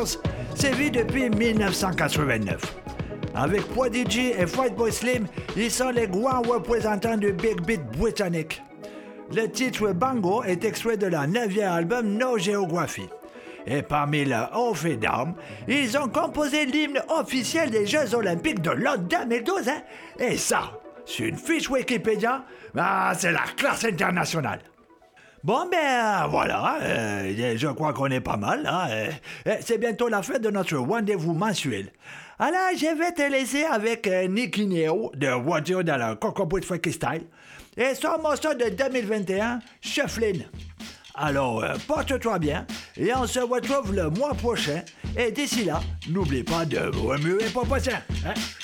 Warriors sévit depuis 1989. Avec Prodigy et Fatboy Slim, ils sont les grands représentants du Big Beat britannique. Le titre Bango est extrait de leur 9e album No Geography. Et parmi leurs hauts faits d'armes, ils ont composé l'hymne officiel des Jeux Olympiques de Londres 2012. Hein? Et ça, sur une fiche Wikipédia, c'est la classe internationale. Bon, voilà, je crois qu'on est pas mal. C'est bientôt la fin de notre rendez-vous mensuel. Alors, je vais te laisser avec Nicky Neo de Roger dans le Coco Boot Funky Style et son morceau de 2021, Shufflin'. Alors, porte-toi bien et on se retrouve le mois prochain. Et d'ici là, n'oublie pas de remuer pour prochain. Hein?